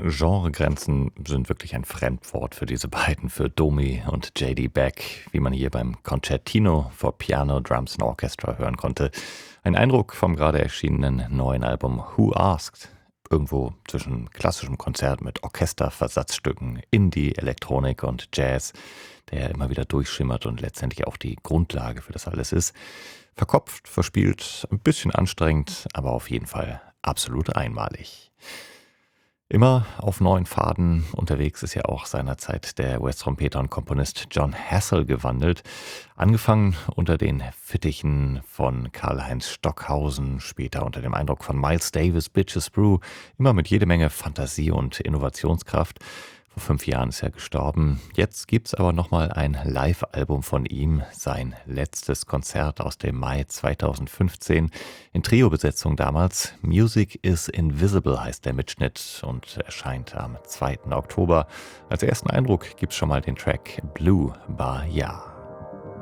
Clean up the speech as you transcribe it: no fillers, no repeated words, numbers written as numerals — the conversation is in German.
Genregrenzen sind wirklich ein Fremdwort für diese beiden, für Domi und J.D. Beck, wie man hier beim Concertino for Piano, Drums and Orchestra hören konnte. Ein Eindruck vom gerade erschienenen neuen Album Who Asked? Irgendwo zwischen klassischem Konzert mit Orchesterversatzstücken, Indie, Elektronik und Jazz, der immer wieder durchschimmert und letztendlich auch die Grundlage für das alles ist. Verkopft, verspielt, ein bisschen anstrengend, aber auf jeden Fall absolut einmalig. Immer auf neuen Pfaden unterwegs ist ja auch seinerzeit der US-Trompeter und Komponist John Hassell gewandelt. Angefangen unter den Fittichen von Karl-Heinz Stockhausen, später unter dem Eindruck von Miles Davis, Bitches Brew, immer mit jede Menge Fantasie und Innovationskraft. Vor 5 Jahren ist er gestorben. Jetzt gibt's aber nochmal ein Live-Album von ihm, sein letztes Konzert aus dem Mai 2015, in Trio-Besetzung damals. Music is Invisible heißt der Mitschnitt und erscheint am 2. Oktober. Als ersten Eindruck gibt's schon mal den Track Blue Bar Ja.